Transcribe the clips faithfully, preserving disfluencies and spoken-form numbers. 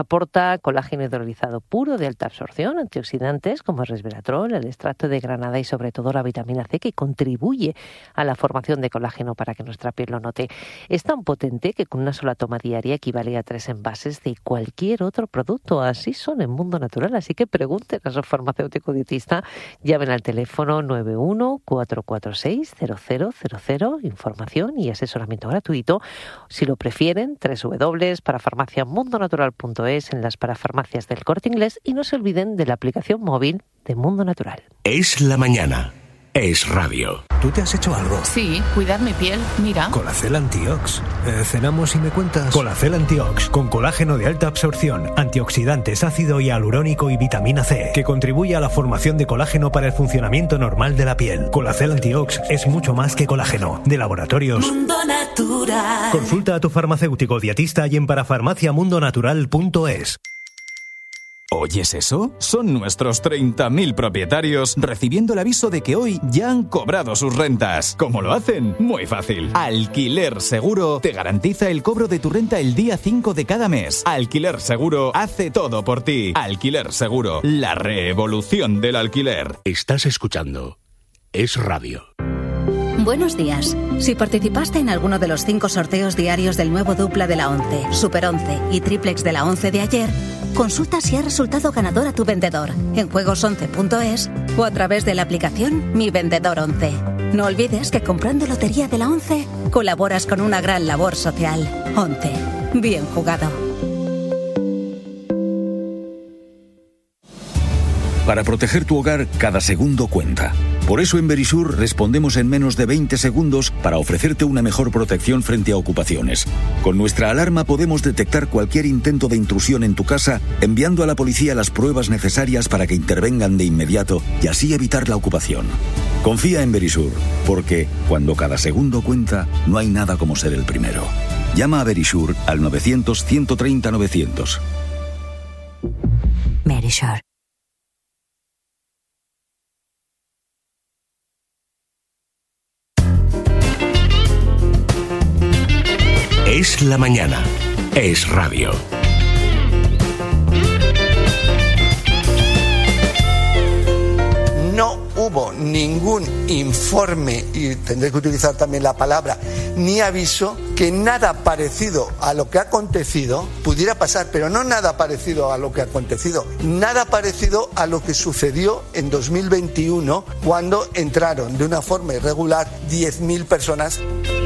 Aporta colágeno hidrolizado puro de alta absorción, antioxidantes como el resveratrol, el extracto de granada y sobre todo la vitamina C, que contribuye a la formación de colágeno para que nuestra piel lo note. Es tan potente que con una sola toma diaria equivale a tres envases de cualquier otro producto. Así son en Mundo Natural, así que pregunten a su farmacéutico dietista, llamen al teléfono nueve uno cuatro cuatro seis cero cero cero cero, información y asesoramiento gratuito. Si lo prefieren, doble u doble u doble u punto parafarmacia mundo natural punto es en las parafarmacias del Corte Inglés, y no se olviden de la aplicación móvil de Mundo Natural. Es la mañana. Es radio. ¿Tú te has hecho algo? Sí, cuidar mi piel, mira. Colacel Antiox. Eh, ¿Cenamos y me cuentas? Colacel Antiox, con colágeno de alta absorción, antioxidantes, ácido hialurónico y vitamina C, que contribuye a la formación de colágeno para el funcionamiento normal de la piel. Colacel Antiox es mucho más que colágeno. De Laboratorios Mundo Natural. Consulta a tu farmacéutico dietista y en parafarmacia mundo natural punto es. ¿Oyes eso? Son nuestros treinta mil propietarios recibiendo el aviso de que hoy ya han cobrado sus rentas. ¿Cómo lo hacen? Muy fácil. Alquiler Seguro te garantiza el cobro de tu renta el día cinco de cada mes. Alquiler Seguro hace todo por ti. Alquiler Seguro, la revolución del alquiler. Estás escuchando Es Radio. Buenos días. Si participaste en alguno de los cinco sorteos diarios del nuevo dupla de la once, Super once y triplex de la once de ayer, consulta si ha resultado ganador a tu vendedor en juegos once punto es o a través de la aplicación Mi Vendedor once. No olvides que comprando Lotería de la once colaboras con una gran labor social. once. Bien jugado. Para proteger tu hogar, cada segundo cuenta. Por eso en Verisur respondemos en menos de veinte segundos para ofrecerte una mejor protección frente a ocupaciones. Con nuestra alarma podemos detectar cualquier intento de intrusión en tu casa, enviando a la policía las pruebas necesarias para que intervengan de inmediato y así evitar la ocupación. Confía en Verisur, porque cuando cada segundo cuenta, no hay nada como ser el primero. Llama a Verisur al novecientos, ciento treinta, novecientos. Verisur. Es la mañana. Es radio. No hubo ningún informe, y tendré que utilizar también la palabra, ni aviso, que nada parecido a lo que ha acontecido pudiera pasar, pero no nada parecido a lo que ha acontecido, nada parecido a lo que sucedió en dos mil veintiuno, cuando entraron de una forma irregular diez mil personas.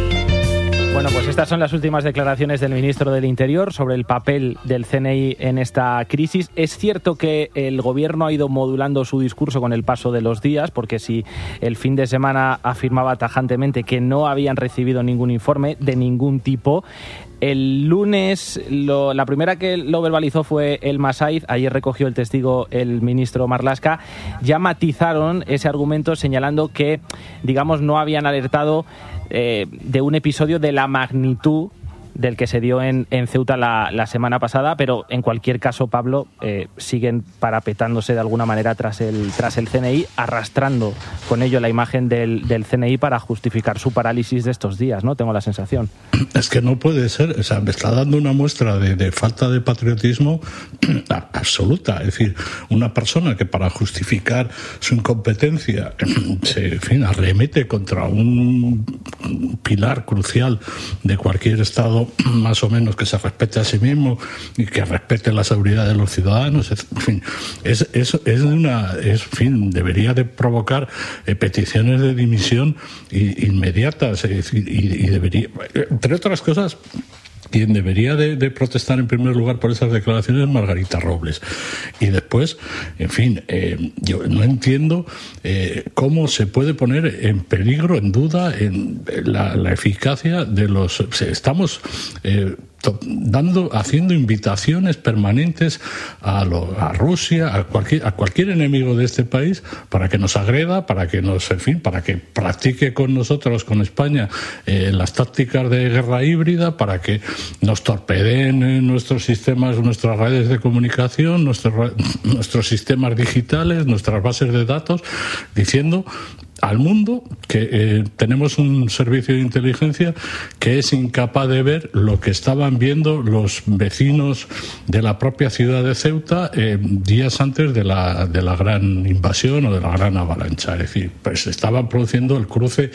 Bueno, pues estas son las últimas declaraciones del ministro del Interior sobre el papel del C N I en esta crisis. Es cierto que el gobierno ha ido modulando su discurso con el paso de los días, porque si el fin de semana afirmaba tajantemente que no habían recibido ningún informe de ningún tipo, el lunes lo, la primera que lo verbalizó fue Elma Saiz. Ayer recogió el testigo el ministro Marlaska. Ya matizaron ese argumento señalando que, digamos, no habían alertado eh, de un episodio de la magnitud del que se dio en, en Ceuta la, la semana pasada, pero en cualquier caso, Pablo, eh, siguen parapetándose de alguna manera tras el, tras el C N I, arrastrando con ello la imagen del, del C N I para justificar su parálisis de estos días, ¿no? Tengo la sensación. Es que no puede ser, o sea, me está dando una muestra de, de falta de patriotismo absoluta. Es decir, una persona que para justificar su incompetencia se, en fin, arremete contra un pilar crucial de cualquier Estado más o menos que se respete a sí mismo y que respete la seguridad de los ciudadanos, en fin, es, es, es una, es, en fin, debería de provocar eh, peticiones de dimisión y, inmediatas, es decir, y, y debería, entre otras cosas, quien debería de, de protestar en primer lugar por esas declaraciones es Margarita Robles. Y después, en fin, eh, yo no entiendo eh, cómo se puede poner en peligro, en duda, en la, la eficacia de los... Estamos... Eh, dando, haciendo invitaciones permanentes a, lo, a Rusia, a cualquier, a cualquier enemigo de este país, para que nos agreda, para que nos, en fin, para que practique con nosotros, con España, eh, las tácticas de guerra híbrida, para que nos torpedeen eh, nuestros sistemas, nuestras redes de comunicación, nuestros, nuestros sistemas digitales, nuestras bases de datos, diciendo al mundo que eh, tenemos un servicio de inteligencia que es incapaz de ver lo que estaban viendo los vecinos de la propia ciudad de Ceuta eh, días antes de la, de la gran invasión o de la gran avalancha. Es decir, pues estaban produciendo el cruce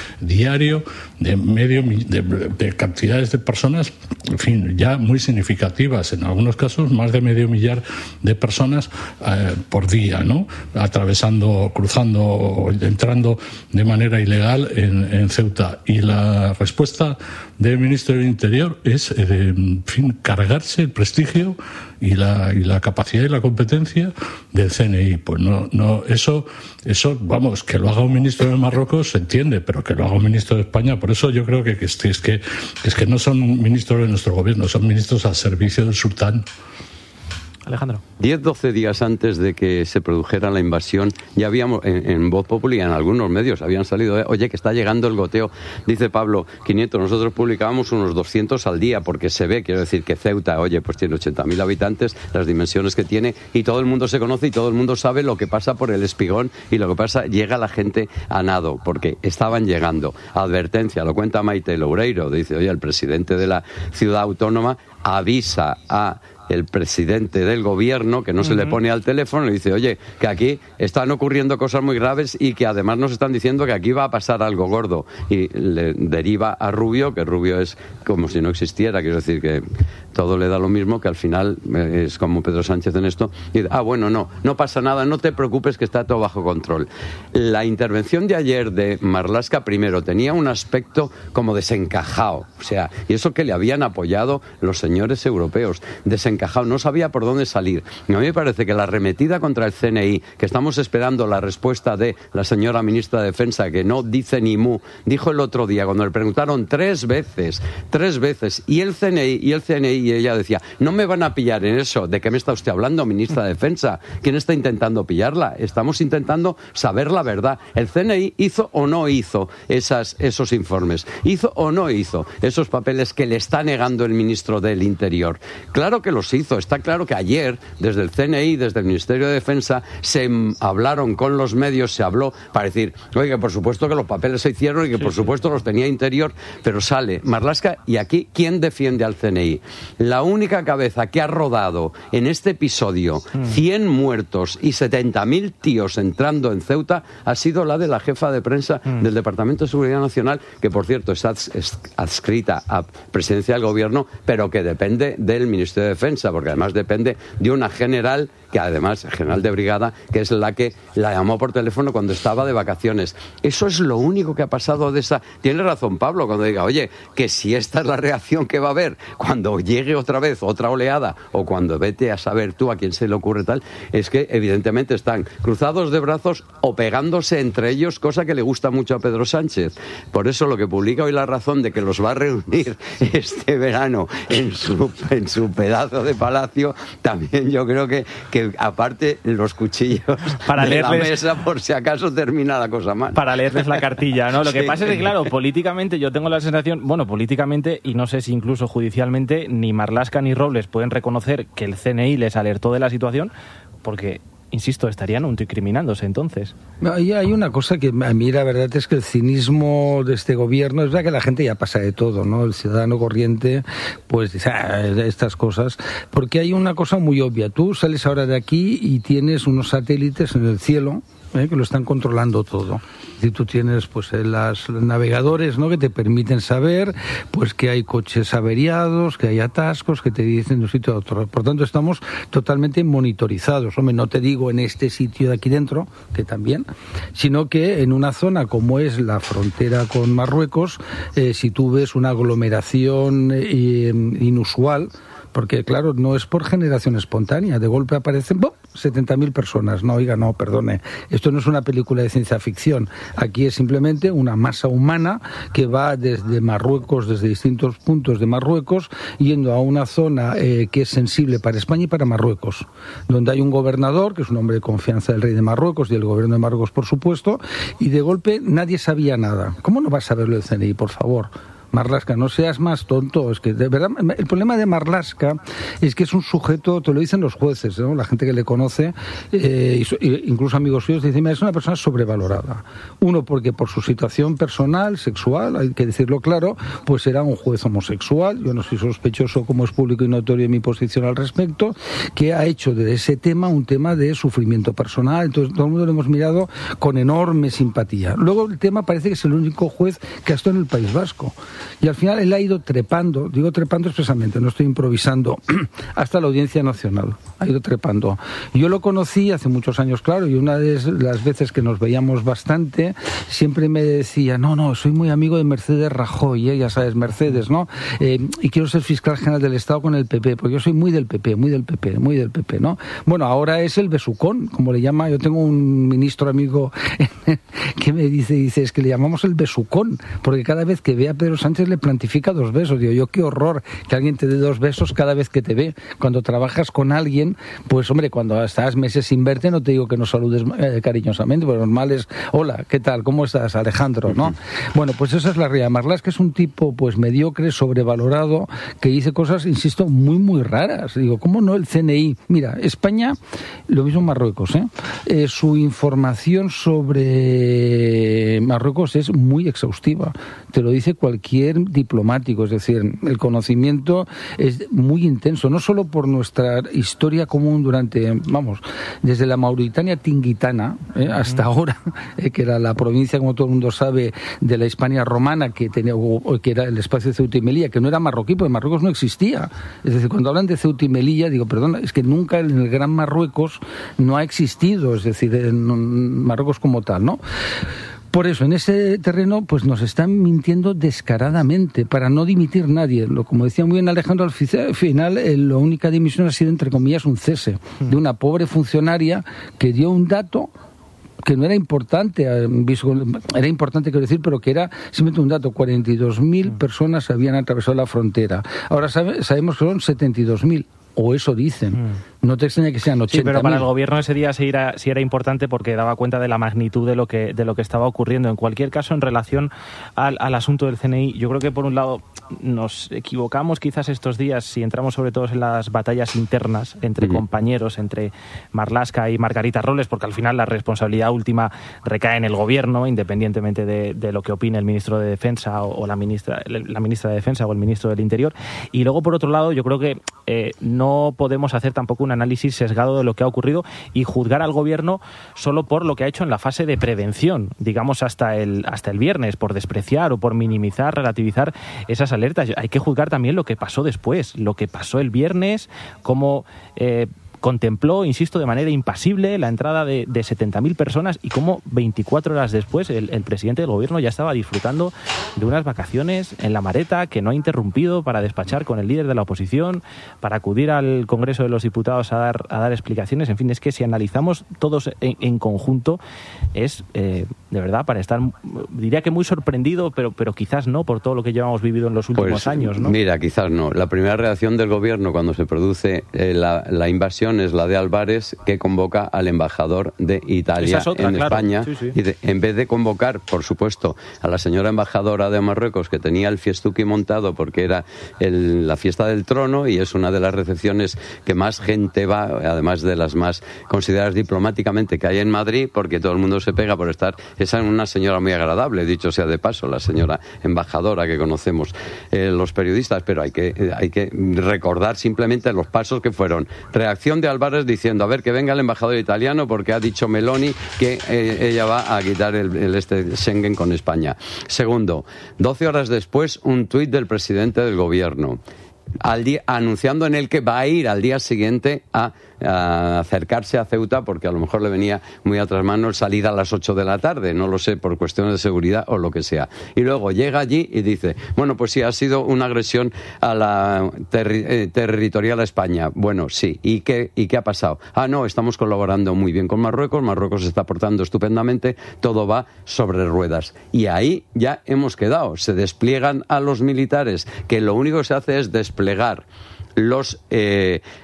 diario de medio de, de cantidades de personas, en fin, ya muy significativas, en algunos casos más de medio millar de personas eh, por día, ¿no? Atravesando, cruzando, entrando de manera ilegal en, en Ceuta. Y la respuesta del ministro del Interior es, eh, de, en fin, cargarse el prestigio y la, y la capacidad y la competencia del C N I. Pues no, no, eso, eso, vamos, que lo haga un ministro de Marruecos se entiende, pero que lo haga un ministro de España, por eso yo creo que, que, es, que, es que no son ministros de nuestro gobierno, son ministros al servicio del sultán. Alejandro. diez doce días antes de que se produjera la invasión, ya habíamos, en, en Voz Populi, en algunos medios, habían salido, eh, oye, que está llegando el goteo. Dice Pablo, quinientos, nosotros publicábamos unos doscientos al día, porque se ve, quiero decir, que Ceuta, oye, pues tiene ochenta mil habitantes, las dimensiones que tiene, y todo el mundo se conoce y todo el mundo sabe lo que pasa por el espigón y lo que pasa, llega la gente a nado, porque estaban llegando. Advertencia, lo cuenta Maite Loureiro, dice, oye, el presidente de la ciudad autónoma avisa a el presidente del gobierno, que no uh-huh. se le pone al teléfono, le dice, oye, que aquí están ocurriendo cosas muy graves y que además nos están diciendo que aquí va a pasar algo gordo. Y le deriva a Rubio, que Rubio es como si no existiera, quiero decir que todo le da lo mismo, que al final es como Pedro Sánchez en esto. Y dice, ah, bueno, no, no pasa nada, no te preocupes que está todo bajo control. La intervención de ayer de Marlaska, primero, tenía un aspecto como desencajado, o sea, y eso que le habían apoyado los señores europeos, desencajado, no sabía por dónde salir. Y a mí me parece que la arremetida contra el C N I, que estamos esperando la respuesta de la señora ministra de Defensa, que no dice ni mu, dijo el otro día, cuando le preguntaron tres veces, tres veces, y el C N I, y el C N I, y ella decía, no me van a pillar en eso. ¿De qué me está usted hablando, ministra de Defensa? ¿Quién está intentando pillarla? Estamos intentando saber la verdad. ¿El C N I hizo o no hizo esas, esos informes? ¿Hizo o no hizo esos papeles que le está negando el ministro del Interior? Claro que los hizo. Está claro que ayer, desde el C N I, desde el Ministerio de Defensa, se hablaron con los medios, se habló para decir, oye, que por supuesto que los papeles se hicieron y que sí, por supuesto sí. los tenía Interior, pero sale Marlaska, y aquí, ¿quién defiende al C N I? La única cabeza que ha rodado en este episodio cien muertos y setenta mil tíos entrando en Ceuta ha sido la de la jefa de prensa mm. del Departamento de Seguridad Nacional, que por cierto está adscrita a Presidencia del Gobierno, pero que depende del Ministerio de Defensa, porque además depende de una general, que además, general de brigada, que es la que la llamó por teléfono cuando estaba de vacaciones. Eso es lo único que ha pasado de esa... Tiene razón Pablo cuando diga, oye, que si esta es la reacción que va a haber cuando llegue otra vez otra oleada, o cuando vete a saber tú a quién se le ocurre tal, es que evidentemente están cruzados de brazos o pegándose entre ellos, cosa que le gusta mucho a Pedro Sánchez. Por eso lo que publica hoy La Razón de que los va a reunir este verano en su, en su pedazo de palacio, también yo creo que, que aparte los cuchillos para de leerles, la mesa por si acaso termina la cosa mal. Para leerles la cartilla, ¿no? Lo que sí. pasa es que, claro, políticamente yo tengo la sensación, bueno, políticamente, y no sé si incluso judicialmente, ni Marlaska ni Robles pueden reconocer que el C N I les alertó de la situación, porque... Insisto, estarían autoincriminándose entonces. Hay, hay una cosa que a mí la verdad es que el cinismo de este gobierno, es verdad que la gente ya pasa de todo, ¿no? El ciudadano corriente, pues dice, ah, estas cosas, porque hay una cosa muy obvia. Tú sales ahora de aquí y tienes unos satélites en el cielo, ¿eh? que lo están controlando todo. Y tú tienes pues los navegadores, ¿no? que te permiten saber pues que hay coches averiados, que hay atascos, que te dicen de un sitio a otro. Por tanto, estamos totalmente monitorizados. Hombre, no te digo en este sitio de aquí dentro, que también, sino que en una zona como es la frontera con Marruecos, eh, si tú ves una aglomeración eh, inusual, porque claro, no es por generación espontánea, de golpe aparecen ¡bum! setenta mil personas. No, oiga, no, perdone, esto no es una película de ciencia ficción, aquí es simplemente una masa humana que va desde Marruecos, desde distintos puntos de Marruecos, yendo a una zona eh, que es sensible para España y para Marruecos, donde hay un gobernador, que es un hombre de confianza del rey de Marruecos y del gobierno de Marruecos, por supuesto, y de golpe nadie sabía nada. ¿Cómo no va a saberlo el C N I, por favor? Marlaska, no seas más tonto. Es que, de verdad, el problema de Marlaska es que es un sujeto, te lo dicen los jueces, ¿no? La gente que le conoce, eh, incluso amigos suyos, dicen, es una persona sobrevalorada. Uno, porque por su situación personal, sexual, hay que decirlo claro, pues era un juez homosexual. Yo no soy sospechoso, como es público y notorio en mi posición al respecto, que ha hecho de ese tema un tema de sufrimiento personal. Entonces, todo el mundo lo hemos mirado con enorme simpatía. Luego, el tema parece que es el único juez que ha estado en el País Vasco. Y al final él ha ido trepando, digo trepando expresamente, no estoy improvisando, hasta la Audiencia Nacional. Ha ido trepando. Yo lo conocí hace muchos años, claro, y una de las veces que nos veíamos bastante, siempre me decía, no, no, soy muy amigo de Mercedes Rajoy, ¿eh? Ya sabes, Mercedes, ¿no? Eh, y quiero ser fiscal general del Estado con el P P, porque yo soy muy del P P, muy del P P, muy del P P, ¿no? Bueno, ahora es el besucón, como le llama, yo tengo un ministro amigo que me dice, dice, es que le llamamos el besucón, porque cada vez que ve a Pedro Sánchez le plantifica dos besos. Digo, yo qué horror que alguien te dé dos besos cada vez que te ve. Cuando trabajas con alguien, pues hombre, cuando estás meses sin verte, no te digo que no saludes eh, cariñosamente, pero normal es, hola, ¿qué tal? ¿Cómo estás, Alejandro? ¿No? Uh-huh. Bueno, pues esa es la realidad. Marlaska es un tipo pues mediocre, sobrevalorado, que dice cosas, insisto, muy, muy raras. Digo, ¿cómo no el C N I? Mira, España, lo mismo Marruecos, ¿eh? Eh, su información sobre Marruecos es muy exhaustiva. Te lo dice cualquier diplomático, es decir, el conocimiento es muy intenso, no solo por nuestra historia común durante, vamos, desde la Mauritania tingitana eh, hasta ahora, eh, que era la provincia, como todo el mundo sabe, de la Hispania romana, que tenía, o, que era el espacio de Ceuta y Melilla, que no era marroquí, porque Marruecos no existía. Es decir, cuando hablan de Ceuta y Melilla, digo, perdona, es que nunca en el Gran Marruecos no ha existido, es decir, en Marruecos como tal, ¿no? Por eso, en ese terreno, pues nos están mintiendo descaradamente para no dimitir nadie. Lo, como decía muy bien Alejandro, al final eh, la única dimisión ha sido, entre comillas, un cese de una pobre funcionaria que dio un dato que no era importante, era importante quiero decir, pero que era simplemente un dato, cuarenta y dos mil personas habían atravesado la frontera. Ahora sabe, sabemos que son setenta y dos mil. O eso dicen. Mm. No te extraña que sean ochenta. Sí, pero para el gobierno ese día sí era, sí era importante porque daba cuenta de la magnitud de lo que de lo que estaba ocurriendo. En cualquier caso, en relación al, al asunto del C N I, yo creo que por un lado nos equivocamos quizás estos días si entramos sobre todo en las batallas internas entre uh-huh. compañeros, entre Marlaska y Margarita Robles, porque al final la responsabilidad última recae en el gobierno, independientemente de, de lo que opine el ministro de Defensa o, o la ministra la ministra de Defensa o el ministro del Interior. Y luego, por otro lado, yo creo que eh, no No podemos hacer tampoco un análisis sesgado de lo que ha ocurrido y juzgar al gobierno solo por lo que ha hecho en la fase de prevención, digamos hasta el hasta el viernes, por despreciar o por minimizar, relativizar esas alertas. Hay que juzgar también lo que pasó después, lo que pasó el viernes, cómo eh, contempló, insisto, de manera impasible la entrada de, de setenta mil personas y cómo veinticuatro horas después el, el presidente del gobierno ya estaba disfrutando de unas vacaciones en La Mareta que no ha interrumpido para despachar con el líder de la oposición, para acudir al Congreso de los Diputados a dar, a dar explicaciones. En fin, es que si analizamos todos en, en conjunto es, eh, de verdad, para estar, diría que muy sorprendido, pero, pero quizás no, por todo lo que llevamos vivido en los últimos pues, años, ¿no? Mira, quizás no. La primera reacción del gobierno cuando se produce eh, la, la invasión es la de Álvarez, que convoca al embajador de Italia es otra, en claro. España. Sí, sí. Y de, en vez de convocar, por supuesto, a la señora embajadora de Marruecos, que tenía el fiestuki montado porque era el, la fiesta del trono y es una de las recepciones que más gente va, además de las más consideradas diplomáticamente que hay en Madrid, porque todo el mundo se pega por estar. Esa es una señora muy agradable, dicho sea de paso, la señora embajadora que conocemos eh, los periodistas, pero hay que, hay que recordar simplemente los pasos que fueron. Reacción de Álvarez diciendo, a ver, que venga el embajador italiano porque ha dicho Meloni que eh, ella va a quitar el, el este Schengen con España. Segundo, doce horas después, un tuit del presidente del gobierno al día, anunciando en el que va a ir al día siguiente a, a acercarse a Ceuta porque a lo mejor le venía muy a tras manos salir a las ocho de la tarde, no lo sé, por cuestiones de seguridad o lo que sea. Y luego llega allí y dice, bueno, pues sí, ha sido una agresión a la terri- eh, territorial a España. Bueno, sí. ¿Y qué, ¿Y qué ha pasado? Ah, no, estamos colaborando muy bien con Marruecos, Marruecos se está portando estupendamente, todo va sobre ruedas. Y ahí ya hemos quedado. Se despliegan a los militares, que lo único que se hace es desplegar los eh,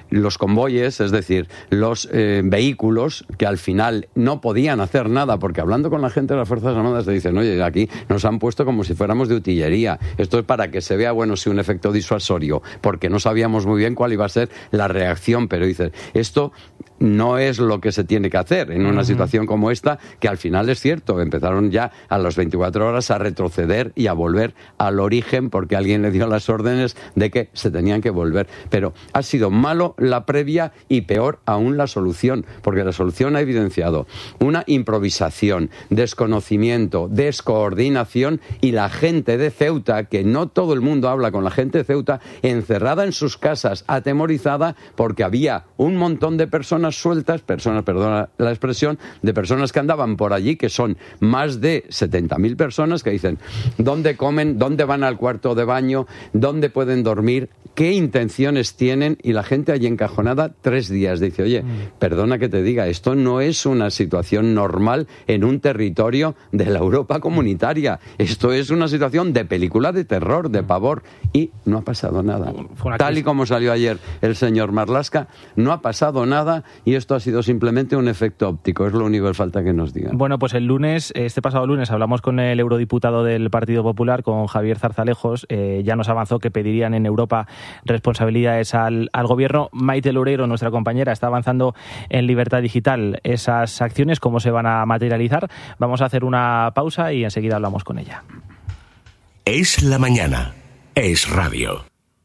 los convoyes, es decir, los eh, vehículos que al final no podían hacer nada, porque hablando con la gente de las Fuerzas Armadas te dicen, oye, aquí nos han puesto como si fuéramos de utillería, esto es para que se vea, bueno, sí, un efecto disuasorio, porque no sabíamos muy bien cuál iba a ser la reacción, pero dices, esto no es lo que se tiene que hacer en una uh-huh. situación como esta, que al final es cierto, empezaron ya a las veinticuatro horas a retroceder y a volver al origen, porque alguien le dio las órdenes de que se tenían que volver. Pero ha sido malo la previa y peor aún la solución, porque la solución ha evidenciado una improvisación, desconocimiento, descoordinación, y la gente de Ceuta, que no todo el mundo habla con la gente de Ceuta, encerrada en sus casas, atemorizada, porque había un montón de personas sueltas, personas, perdona la expresión, de personas que andaban por allí, que son más de setenta mil personas, que dicen, ¿dónde comen? ¿Dónde van al cuarto de baño? ¿Dónde pueden dormir? ¿Qué intenciones tienen? Y la gente allí encajonada tres días. Dice, oye, perdona que te diga, esto no es una situación normal en un territorio de la Europa comunitaria. Esto es una situación de película de terror, de pavor, y no ha pasado nada. Tal y como salió ayer el señor Marlaska, no ha pasado nada, y esto ha sido simplemente un efecto óptico. Es lo único que falta que nos digan. Bueno, pues el lunes, este pasado lunes, hablamos con el eurodiputado del Partido Popular, con Javier Zarzalejos. Eh, ya nos avanzó que pedirían en Europa responsabilidades al, al gobierno. Maite Loureiro, nuestra compañera, está avanzando en Libertad Digital. Esas acciones, ¿cómo se van a materializar? Vamos a hacer una pausa y enseguida hablamos con ella. Es la mañana. Es radio.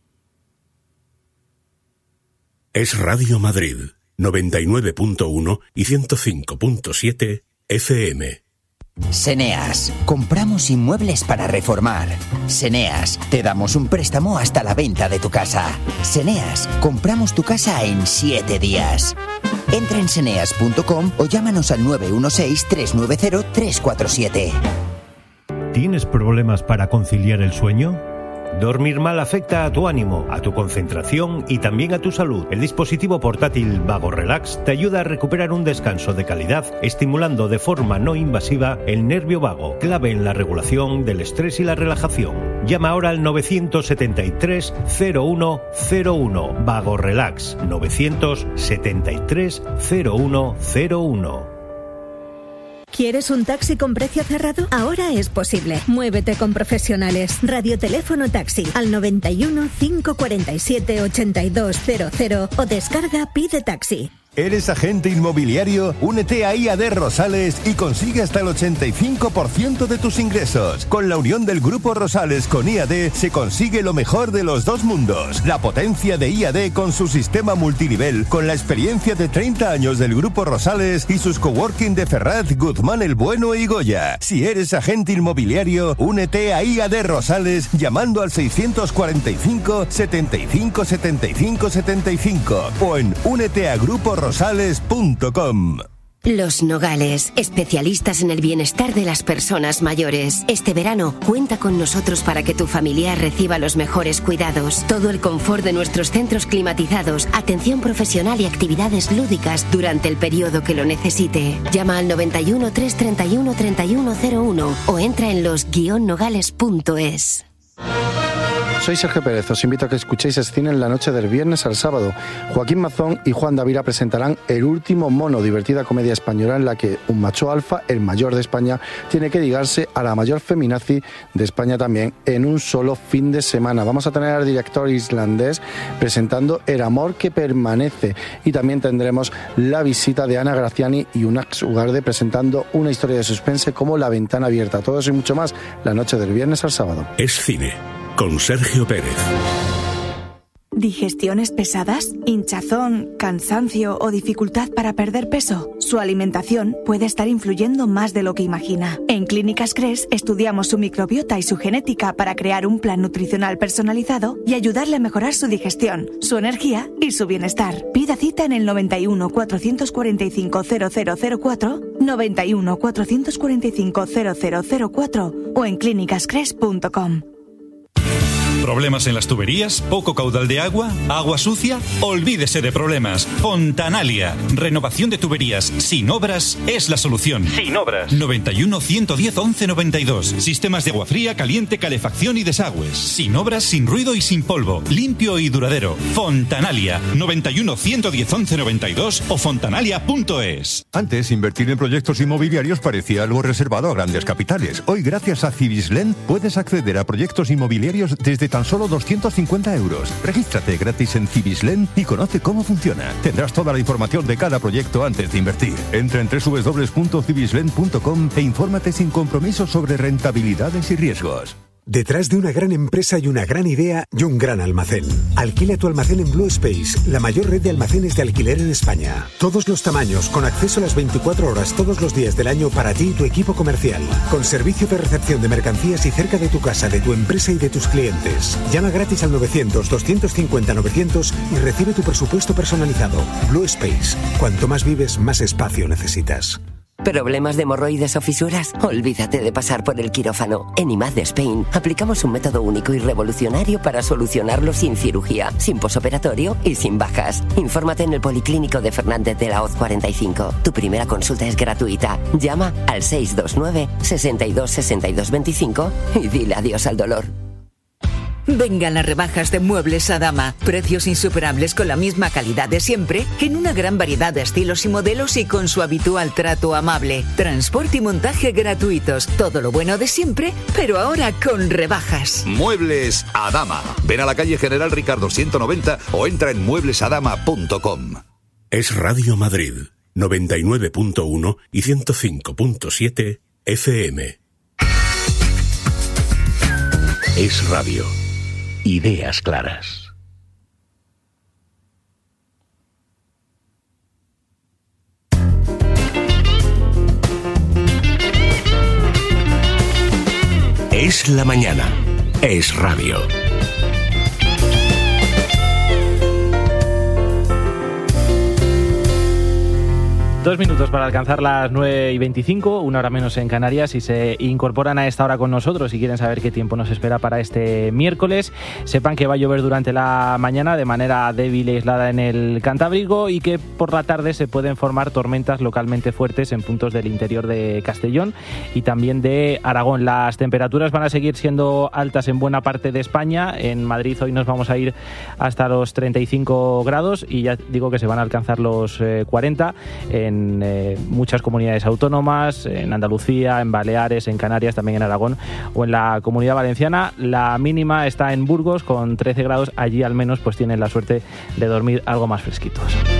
Es Radio Madrid, noventa y nueve punto uno y ciento cinco punto siete F M. Seneas, compramos inmuebles para reformar. Seneas, te damos un préstamo hasta la venta de tu casa. Seneas, compramos tu casa en siete días. Entra en seneas punto com o llámanos al nueve uno seis, tres nueve cero, tres cuatro siete. ¿Tienes problemas para conciliar el sueño? Dormir mal afecta a tu ánimo, a tu concentración y también a tu salud. El dispositivo portátil Vago Relax te ayuda a recuperar un descanso de calidad, estimulando de forma no invasiva el nervio vago, clave en la regulación del estrés y la relajación. Llama ahora al nueve siete tres, cero uno cero uno. Vago Relax, nueve siete tres, cero uno cero uno. ¿Quieres un taxi con precio cerrado? Ahora es posible. Muévete con profesionales. Radioteléfono taxi al noventa y uno, cinco cuarenta y siete, ochenta y dos cero cero o descarga Pide Taxi. ¿Eres agente inmobiliario? Únete a I A D Rosales y consigue hasta el ochenta y cinco por ciento de tus ingresos. Con la unión del Grupo Rosales con I A D se consigue lo mejor de los dos mundos. La potencia de I A D con su sistema multinivel, con la experiencia de treinta años del Grupo Rosales y sus coworking de Ferraz, Guzmán el Bueno y Goya. Si eres agente inmobiliario, únete a I A D Rosales llamando al seiscientos cuarenta y cinco, setenta y cinco, setenta y cinco, setenta y cinco o en únete a Grupo Rosales. Rosales punto com. Los Nogales, especialistas en el bienestar de las personas mayores. Este verano, cuenta con nosotros para que tu familiar reciba los mejores cuidados. Todo el confort de nuestros centros climatizados, atención profesional y actividades lúdicas durante el periodo que lo necesite. Llama al noventa y uno, trescientos treinta y uno, treinta y uno cero uno o entra en los guion nogales punto es. Soy Sergio Pérez, os invito a que escuchéis Escine en la noche del viernes al sábado. Joaquín Mazón y Juan Davira presentarán El último mono, divertida comedia española en la que un macho alfa, el mayor de España, tiene que ligarse a la mayor feminazi de España también en un solo fin de semana. Vamos a tener al director islandés presentando El amor que permanece y también tendremos la visita de Ana Graciani y Unax Ugarde presentando una historia de suspense como La ventana abierta. Todo eso y mucho más la noche del viernes al sábado. Es cine. Con Sergio Pérez. ¿Digestiones pesadas? ¿Hinchazón, cansancio o dificultad para perder peso? Su alimentación puede estar influyendo más de lo que imagina. En Clínicas Cres estudiamos su microbiota y su genética para crear un plan nutricional personalizado y ayudarle a mejorar su digestión, su energía y su bienestar. Pida cita en el noventa y uno, cuatrocientos cuarenta y cinco, cero cero cero cuatro, noventa y uno, cuatrocientos cuarenta y cinco, cero cero cero cuatro o en clínicas cres punto com. ¿Problemas en las tuberías? ¿Poco caudal de agua? ¿Agua sucia? Olvídese de problemas. Fontanalia. Renovación de tuberías sin obras es la solución. Sin obras. noventa y uno, ciento diez, once noventa y dos. Sistemas de agua fría, caliente, calefacción y desagües. Sin obras, sin ruido y sin polvo. Limpio y duradero. Fontanalia. noventa y uno, ciento diez, once noventa y dos o fontanalia punto es. Antes, invertir en proyectos inmobiliarios parecía algo reservado a grandes capitales. Hoy, gracias a Cibislen, puedes acceder a proyectos inmobiliarios desde tan solo doscientos cincuenta euros. Regístrate gratis en Cibislen y conoce cómo funciona. Tendrás toda la información de cada proyecto antes de invertir. Entra en doble u doble u doble u punto cibislen punto com e infórmate sin compromiso sobre rentabilidades y riesgos. Detrás de una gran empresa y una gran idea y un gran almacén. Alquila tu almacén en Blue Space, la mayor red de almacenes de alquiler en España. Todos los tamaños, con acceso a las veinticuatro horas todos los días del año para ti y tu equipo comercial. Con servicio de recepción de mercancías y cerca de tu casa, de tu empresa y de tus clientes. Llama gratis al novecientos, doscientos cincuenta, novecientos y recibe tu presupuesto personalizado. Blue Space. Cuanto más vives, más espacio necesitas. ¿Problemas de hemorroides o fisuras? Olvídate de pasar por el quirófano. En I M A D de Spain aplicamos un método único y revolucionario para solucionarlo sin cirugía, sin posoperatorio y sin bajas. Infórmate en el Policlínico de Fernández de la Hoz cuarenta y cinco. Tu primera consulta es gratuita. Llama al seis dos nueve, sesenta y dos, sesenta y dos veinticinco y dile adiós al dolor. Vengan las rebajas de Muebles Adama. Precios insuperables con la misma calidad de siempre, en una gran variedad de estilos y modelos y con su habitual trato amable. Transporte y montaje gratuitos. Todo lo bueno de siempre, pero ahora con rebajas. Muebles Adama. Ven a la calle General Ricardo ciento noventa o entra en muebles adama punto com. Es Radio Madrid, noventa y nueve punto uno y ciento cinco punto siete F M. Es Radio. Ideas claras. Es la mañana. Es Radio. Dos minutos para alcanzar las nueve y veinticinco, una hora menos en Canarias. Si se incorporan a esta hora con nosotros y quieren saber qué tiempo nos espera para este miércoles, sepan que va a llover durante la mañana de manera débil y aislada en el Cantábrico y que por la tarde se pueden formar tormentas localmente fuertes en puntos del interior de Castellón y también de Aragón. Las temperaturas van a seguir siendo altas en buena parte de España. En Madrid hoy nos vamos a ir hasta los treinta y cinco grados y ya digo que se van a alcanzar los eh, cuarenta en en eh, muchas comunidades autónomas, en Andalucía, en Baleares, en Canarias, también en Aragón o en la Comunidad Valenciana. La mínima está en Burgos con trece grados. Allí al menos pues tienen la suerte de dormir algo más fresquitos.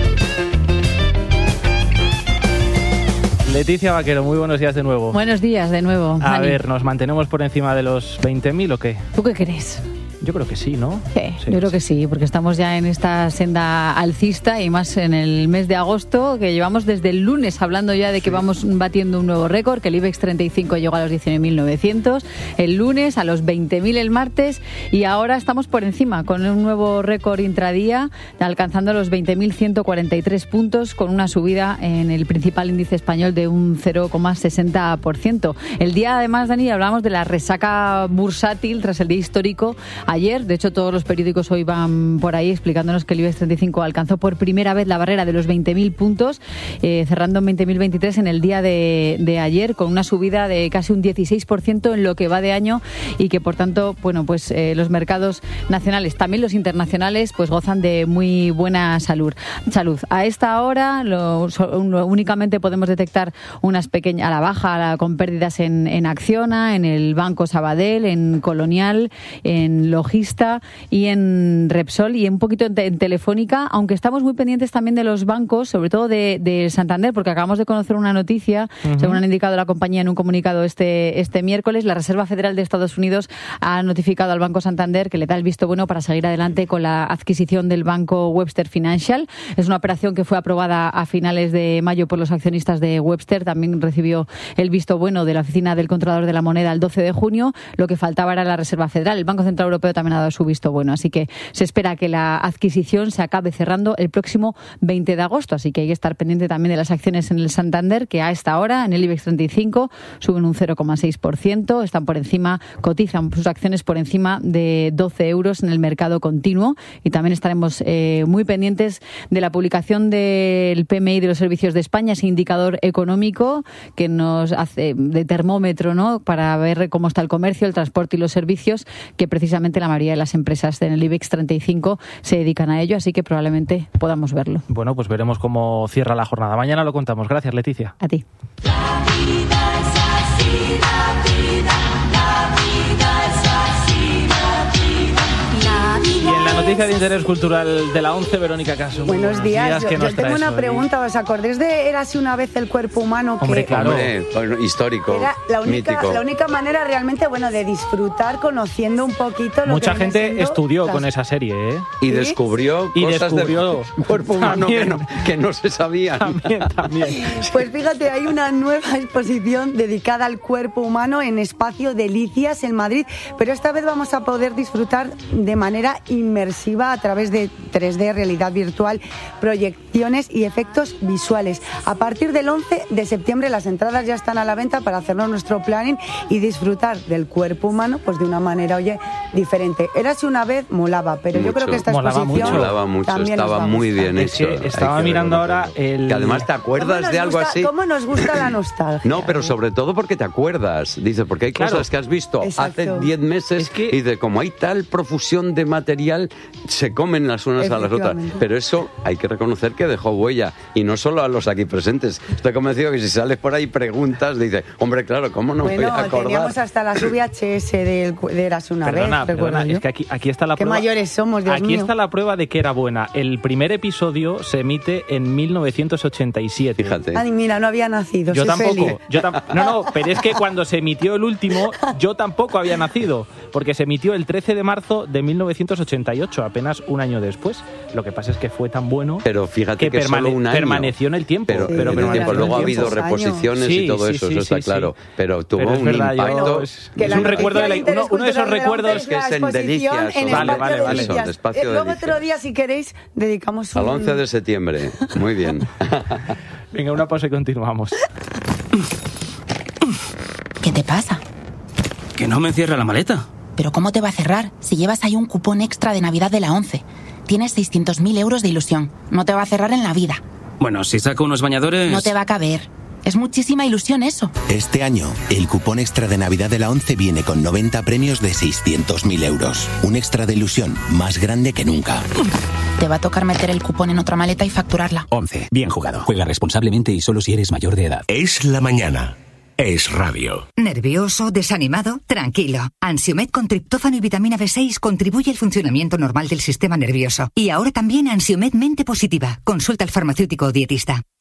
Leticia Vaquero, muy buenos días de nuevo. Buenos días de nuevo. A Dani. ver, ¿nos mantenemos por encima de los veinte mil o qué? ¿Tú qué crees? Yo creo que sí, ¿no? Sí, sí, yo creo que sí, porque estamos ya en esta senda alcista y más en el mes de agosto, que llevamos desde el lunes hablando ya de que sí. vamos batiendo un nuevo récord, que el IBEX treinta y cinco llegó a los diecinueve mil novecientos, el lunes a los veinte mil el martes y ahora estamos por encima con un nuevo récord intradía, alcanzando los veinte mil ciento cuarenta y tres puntos con una subida en el principal índice español de un cero coma sesenta por ciento. El día además, Dani, hablamos de la resaca bursátil tras el día histórico ayer. De hecho, todos los periódicos hoy van por ahí explicándonos que el IBEX treinta y cinco alcanzó por primera vez la barrera de los veinte mil puntos, eh, cerrando en veinte mil veintitrés en el día de, de ayer, con una subida de casi un dieciséis por ciento en lo que va de año y que, por tanto, bueno, pues eh, los mercados nacionales, también los internacionales, pues gozan de muy buena salud. salud. A esta hora lo, lo, únicamente podemos detectar unas pequeñas, a la baja, a la, con pérdidas en, en Acciona, en el Banco Sabadell, en Colonial, en Logista y en Repsol y un poquito en, te, en Telefónica, aunque estamos muy pendientes también de los bancos, sobre todo de, de Santander, porque acabamos de conocer una noticia, uh-huh. según han indicado la compañía en un comunicado este, este miércoles. La Reserva Federal de Estados Unidos ha notificado al Banco Santander que le da el visto bueno para seguir adelante con la adquisición del banco Webster Financial. Es una operación que fue aprobada a finales de mayo por los accionistas de Webster. También recibió el visto bueno de la Oficina del Controlador de la Moneda el doce de junio. Lo que faltaba era la Reserva Federal. El Banco Central Europeo Europeo también ha dado su visto bueno. Así que se espera que la adquisición se acabe cerrando el próximo veinte de agosto. Así que hay que estar pendiente también de las acciones en el Santander, que a esta hora en el IBEX treinta y cinco suben un cero coma seis por ciento. Están por encima, cotizan sus acciones por encima de doce euros en el mercado continuo. Y también estaremos eh, muy pendientes de la publicación del P M I de los servicios de España, ese indicador económico que nos hace de termómetro, ¿no?, para ver cómo está el comercio, el transporte y los servicios, que precisamente la mayoría de las empresas en el IBEX treinta y cinco se dedican a ello, así que probablemente podamos verlo. Bueno, pues veremos cómo cierra la jornada. Mañana lo contamos. Gracias, Leticia. A ti. La vida es así, la vida, la vida es así, la vida, la vida. Y en la noticia de interés cultural de la once, Verónica Caso. Buenos días. Yo, ¿Qué nos yo tengo traes una hoy? pregunta. ¿Os acordáis de Érase una vez el cuerpo humano? Hombre, que claro. Hombre, histórico, era la única, mítico. la única manera realmente, bueno, de disfrutar conociendo un poquito lo Mucha que viene gente siendo estudió las- con esa serie, ¿eh? Y descubrió Y cosas descubrió del cuerpo humano que también. no, que no se sabían. También, también. Pues fíjate, hay una nueva exposición dedicada al cuerpo humano en Espacio Delicias en Madrid, pero esta vez vamos a poder disfrutar de manera inmersiva a través de tres D, realidad virtual, proyecciones y efectos visuales. A partir del once de septiembre las entradas ya están a la venta para hacernos nuestro planning y disfrutar del cuerpo humano pues de una manera, oye, diferente. Érase una vez, molaba, pero yo Mucho. creo que esta Molaba exposición mucho. Molaba mucho, también nos va estaba a muy gustar. bien Es hecho. que hay estaba que mirando ahora reconocerlo. el... Que además te ¿Cómo acuerdas nos de algo gusta- así. ¿Cómo nos gusta la nostalgia? No, pero sobre todo porque te acuerdas. Dice, porque hay Claro. cosas que has visto Exacto. hace diez meses y dice, como hay tal profusión de material, se comen las unas a las otras. Efectivamente. Pero eso hay que reconocer que dejó huella. Y no solo a los aquí presentes. Estoy convencido que si sales por ahí preguntas, dice, hombre, claro, ¿cómo no me voy Bueno, a acordar? teníamos hasta las V H S del, de Érase una Perdona, vez, recuerdo perdona, yo. es que aquí, aquí está la Qué prueba. mayores somos, Dios Aquí mío. está la prueba de que era buena. El primer episodio se emite en mil novecientos ochenta y siete. Fíjate. Ay, mira, no había nacido. Yo soy tampoco. feliz. Yo tam- no, no, pero es que cuando se emitió el último, yo tampoco había nacido, porque se emitió el trece de marzo de mil novecientos ochenta y ocho, apenas un año después. Lo que pasa es que fue tan bueno Pero fíjate que, permane- solo un año. permaneció en el tiempo. Pero, pero en el permaneció tiempo. en el Luego ha habido tiempo. reposiciones Sí, y todo sí, eso, sí, eso está sí, sí. claro. Pero tuvo Pero es un verdad, yo- impacto. es, Que es la un recuerdo de la, noticia de uno, uno de esos interés cultural recuerdos es que la es en exposición Delicias, en o- Vale, Espacio vale, vale. Delicias. Eso, de Espacio Eh, Luego Delicias. otro día, si queréis, dedicamos un... Al once de septiembre. Muy bien. Venga, una pausa y continuamos. ¿Qué te pasa? Que no me cierra la maleta. ¿Pero cómo te va a cerrar si llevas ahí un cupón extra de Navidad de la once? Tienes seiscientos mil euros de ilusión. No te va a cerrar en la vida. Bueno, si saco unos bañadores... No te va a caber. Es muchísima ilusión eso. Este año, el cupón extra de Navidad de la once viene con noventa premios de seiscientos mil euros. Un extra de ilusión más grande que nunca. Te va a tocar meter el cupón en otra maleta y facturarla. once. Bien jugado. Juega responsablemente y solo si eres mayor de edad. Es la mañana. Es radio. ¿Nervioso? ¿Desanimado? Tranquilo. Ansiomed con triptófano y vitamina B seis contribuye al funcionamiento normal del sistema nervioso. Y ahora también Ansiomed Mente Positiva. Consulta al farmacéutico o dietista.